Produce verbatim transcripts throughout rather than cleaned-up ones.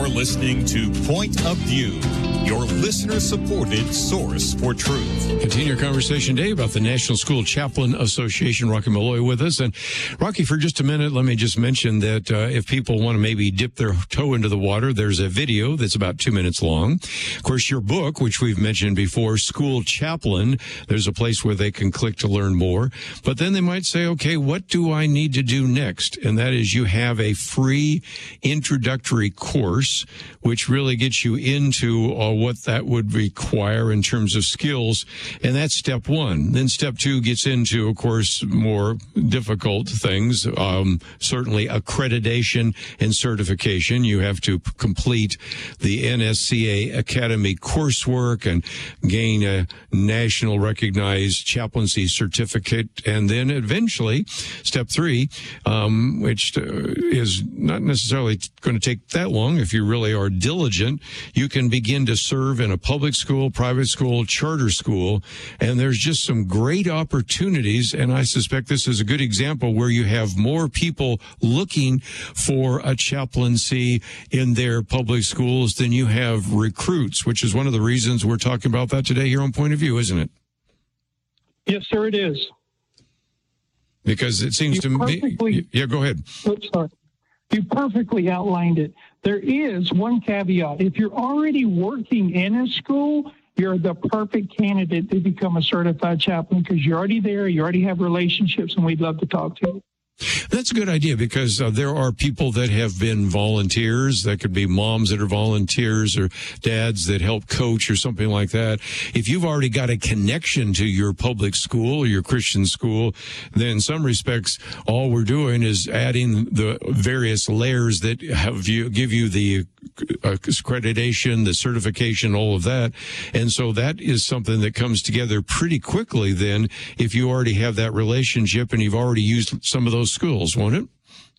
listening to Point of View, your listener-supported source for truth. Continue our conversation today about the National School Chaplain Association. Rocky Malloy with us. And Rocky, for just a minute, let me just mention that uh, if people want to maybe dip their toe into the water, there's a video that's about two minutes long. Of course, your book, which we've mentioned before, School Chaplain, there's a place where they can click to learn more. But then they might say, okay, what do I need to do next? And that is you have a free introductory course, which really gets you into uh, what that would require in terms of skills. And that's step one. Then step two gets into, of course, more difficult things, um, certainly accreditation and certification. You have to p- complete the N S C A Academy coursework and gain a national recognized chaplaincy certificate. And then eventually, step three, um, which uh, is not necessarily going to take that long if you really are diligent, you can begin to serve in a public school, private school, charter school. And there's just some great opportunities. And I suspect this is a good example where you have more people looking for a chaplaincy in their public schools than you have recruits, which is one of the reasons we're talking about that today here on Point of View, isn't it? Yes, sir, it is. Because it seems you to me... Yeah, go ahead. Oops, sorry. You perfectly outlined it. There is one caveat. If you're already working in a school, you're the perfect candidate to become a certified chaplain because you're already there, you already have relationships, and we'd love to talk to you. That's a good idea because uh, there are people that have been volunteers. That could be moms that are volunteers or dads that help coach or something like that. If you've already got a connection to your public school or your Christian school, then in some respects, all we're doing is adding the various layers that have you give you the uh, accreditation, the certification, all of that. And so that is something that comes together pretty quickly then if you already have that relationship and you've already used some of those schools, won't it?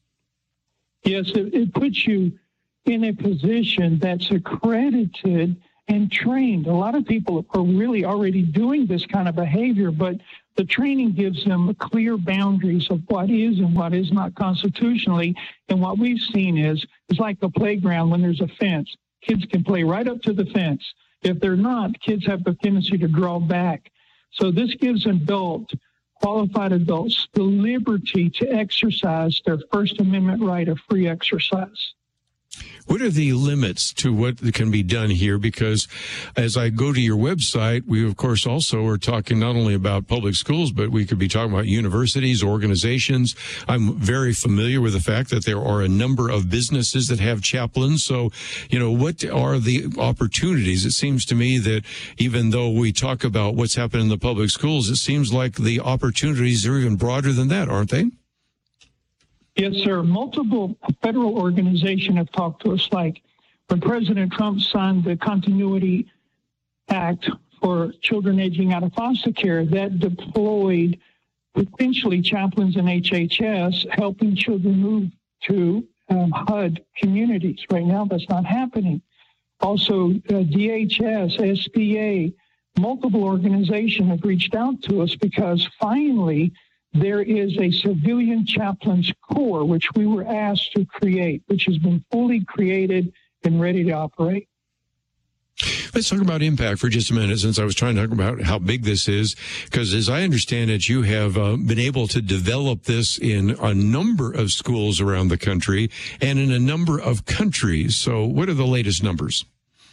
Yes, it, it puts you in a position that's accredited and trained. A lot of people are really already doing this kind of behavior, but the training gives them clear boundaries of what is and what is not constitutionally. And what we've seen is, it's like a playground when there's a fence. Kids can play right up to the fence. If they're not, kids have the tendency to draw back. So this gives adult qualified adults the liberty to exercise their First Amendment right of free exercise. What are the limits to what can be done here? Because as I go to your website, we, of course, also are talking not only about public schools, but we could be talking about universities, organizations. I'm very familiar with the fact that there are a number of businesses that have chaplains. So, you know, what are the opportunities? It seems to me that even though we talk about what's happened in the public schools, it seems like the opportunities are even broader than that, aren't they? Yes, sir. Multiple federal organizations have talked to us, like when President Trump signed the Continuity Act for children aging out of foster care, that deployed potentially chaplains in H H S helping children move to um, H U D communities. Right now, that's not happening. Also, uh, D H S, S B A, multiple organizations have reached out to us because finally, there is a civilian chaplains corps, which we were asked to create, which has been fully created and ready to operate. Let's talk about impact for just a minute, since I was trying to talk about how big this is, because as I understand it, you have uh, been able to develop this in a number of schools around the country and in a number of countries. So what are the latest numbers?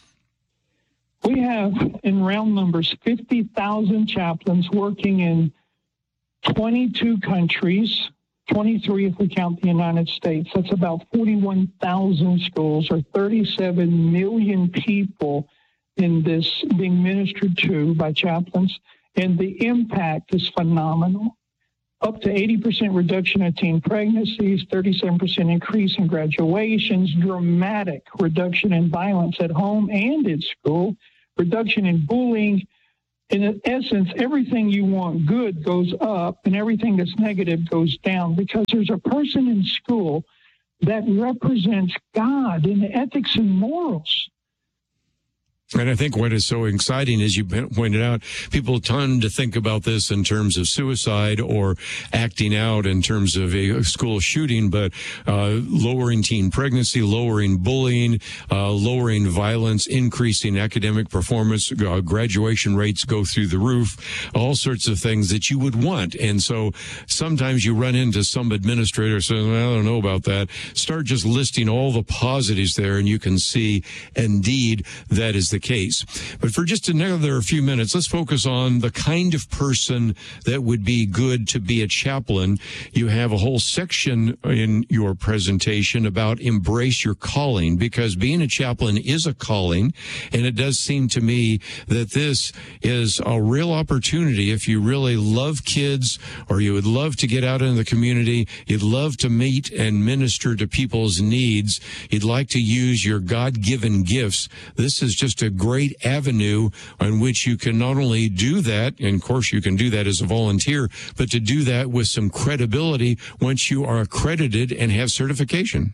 We have, in round numbers, fifty thousand chaplains working in twenty-two countries, twenty-three if we count the United States. That's about forty-one thousand schools, or thirty-seven million people in this being ministered to by chaplains. And the impact is phenomenal. Up to eighty percent reduction in teen pregnancies, thirty-seven percent increase in graduations, dramatic reduction in violence at home and at school, reduction in bullying. In essence, everything you want good goes up and everything that's negative goes down, because there's a person in school that represents God in ethics and morals. And I think what is so exciting, as you pointed out, people tend to think about this in terms of suicide or acting out in terms of a school shooting, but uh, lowering teen pregnancy, lowering bullying, uh, lowering violence, increasing academic performance, uh, graduation rates go through the roof, all sorts of things that you would want. And so sometimes you run into some administrator saying, well, I don't know about that. Start just listing all the positives there, and you can see, indeed, that is the case. But for just another few minutes, let's focus on the kind of person that would be good to be a chaplain. You have a whole section in your presentation about embrace your calling, because being a chaplain is a calling, and it does seem to me that this is a real opportunity. If you really love kids, or you would love to get out in the community, you'd love to meet and minister to people's needs, you'd like to use your God-given gifts, this is just a great avenue on which you can not only do that, and of course you can do that as a volunteer, but to do that with some credibility once you are accredited and have certification.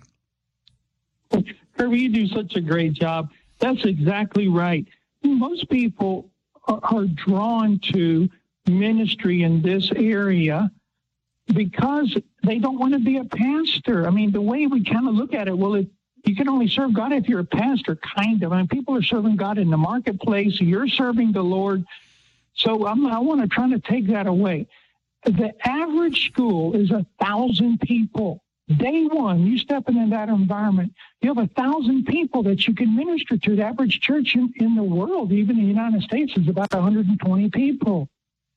Kirby, you do such a great job. That's exactly right. Most people are, are drawn to ministry in this area because they don't want to be a pastor. I mean, the way we kind of look at it, well, it, you can only serve God if you're a pastor, kind of. I mean, people are serving God in the marketplace. You're serving the Lord. So I'm, I want to try to take that away. The average school is a thousand people. Day one, you step into that environment, you have a thousand people that you can minister to. The average church in, in the world, even in the United States, is about one hundred twenty people.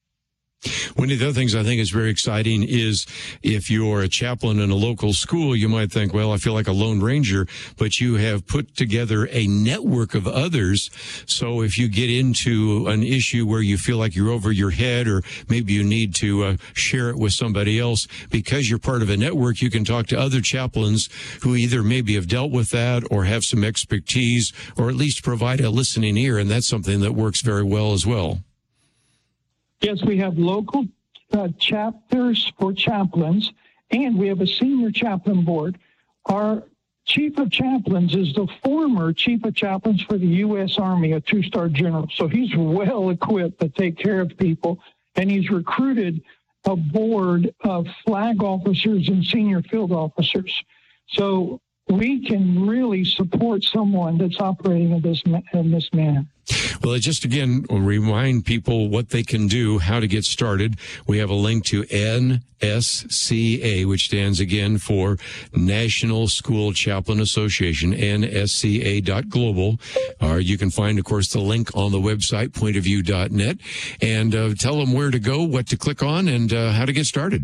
One of the other things I think is very exciting is if you're a chaplain in a local school, you might think, well, I feel like a lone ranger, but you have put together a network of others. So if you get into an issue where you feel like you're over your head, or maybe you need to uh, share it with somebody else, because you're part of a network, you can talk to other chaplains who either maybe have dealt with that or have some expertise, or at least provide a listening ear. And that's something that works very well as well. Yes, we have local uh, chapters for chaplains, and we have a senior chaplain board. Our chief of chaplains is the former chief of chaplains for the U S Army, a two-star general. So he's well equipped to take care of people, and he's recruited a board of flag officers and senior field officers. So we can really support someone that's operating in this in this manner. Well, it just, again, remind people what they can do, how to get started. We have a link to N S C A, which stands, again, for National School Chaplain Association, N S C A dot global. Or you can find, of course, the link on the website, point of view dot net. And uh, tell them where to go, what to click on, and uh, how to get started.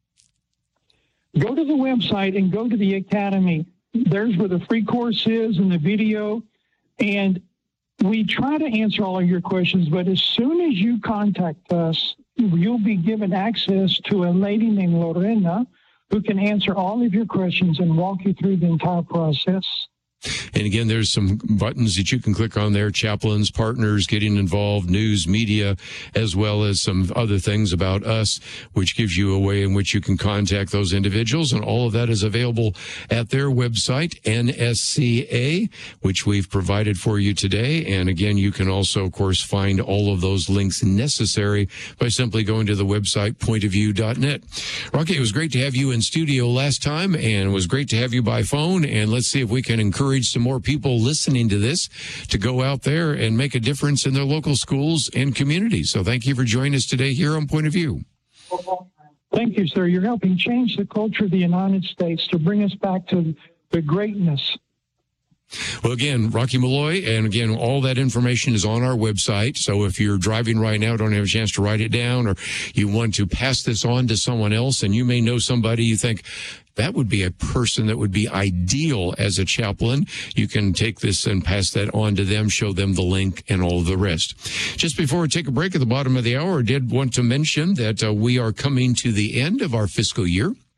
Go to the website and go to the academy. There's where the free course is and the video. And we try to answer all of your questions, but as soon as you contact us, you'll be given access to a lady named Lorena who can answer all of your questions and walk you through the entire process. And again, there's some buttons that you can click on there, chaplains, partners, getting involved, news, media, as well as some other things about us, which gives you a way in which you can contact those individuals. And all of that is available at their website, N S C A, which we've provided for you today. And again, you can also, of course, find all of those links necessary by simply going to the website, point of view dot net. Rocky, it was great to have you in studio last time, and it was great to have you by phone. And let's see if we can encourage some more people listening to this to go out there and make a difference in their local schools and communities. So thank you for joining us today here on Point of View. Thank you, sir. You're helping change the culture of the United States to bring us back to the greatness. Well, again, Rocky Malloy, and again, all that information is on our website. So if you're driving right now, don't have a chance to write it down, or you want to pass this on to someone else, and you may know somebody you think, that would be a person that would be ideal as a chaplain. You can take this and pass that on to them, show them the link, and all the rest. Just before we take a break at the bottom of the hour, I did want to mention that uh, we are coming to the end of our fiscal year.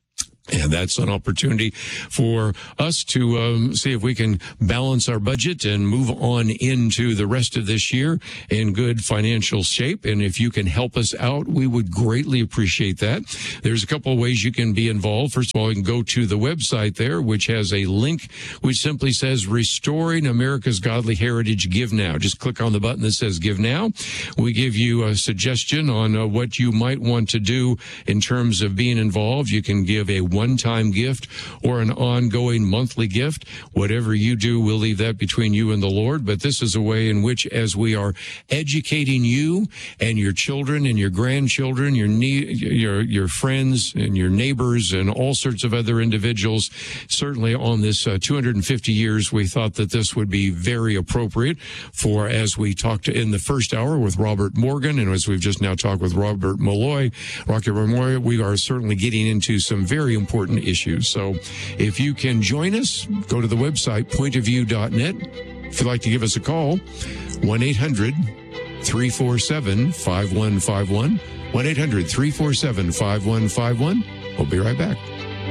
And that's an opportunity for us to um, see if we can balance our budget and move on into the rest of this year in good financial shape. And if you can help us out, we would greatly appreciate that. There's a couple of ways you can be involved. First of all, you can go to the website there, which has a link which simply says Restoring America's Godly Heritage. Give Now. Just click on the button that says Give Now. We give you a suggestion on uh, what you might want to do in terms of being involved. You can give a one-time gift or an ongoing monthly gift. Whatever you do, we'll leave that between you and the Lord. But this is a way in which, as we are educating you and your children and your grandchildren, your ne- your your friends and your neighbors and all sorts of other individuals, certainly on this uh, two hundred fifty years, we thought that this would be very appropriate for, as we talked in the first hour with Robert Morgan, and as we've just now talked with Robert Malloy, Rocky Malloy, we are certainly getting into some very important issues. So if you can join us, go to the website, point of view dot net. If you'd like to give us a call, one eight hundred three four seven five one five one, one eight hundred three four seven five one five one. We'll be right back.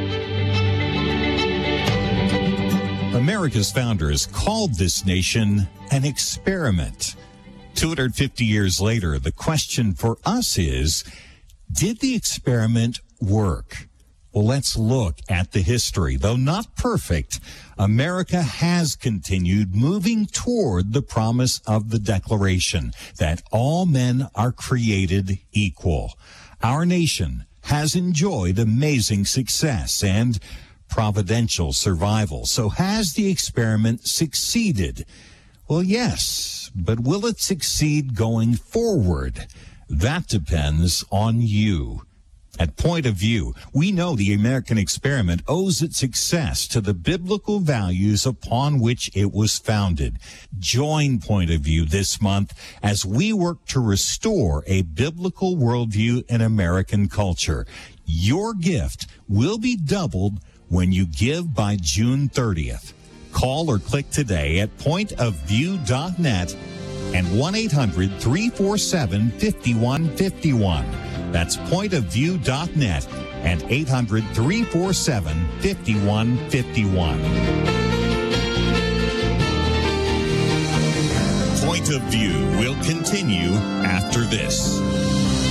America's founders called this nation an experiment. two hundred fifty years later, the question for us is, did the experiment work? Well, let's look at the history. Though not perfect, America has continued moving toward the promise of the Declaration that all men are created equal. Our nation has enjoyed amazing success and providential survival. So has the experiment succeeded? Well, yes, but will it succeed going forward? That depends on you. At Point of View, we know the American experiment owes its success to the biblical values upon which it was founded. Join Point of View this month as we work to restore a biblical worldview in American culture. Your gift will be doubled when you give by June thirtieth. Call or click today at point of view dot net and one eight hundred three four seven five one five one. That's point of view dot net and eight hundred three four seven five one five one. Point of View will continue after this.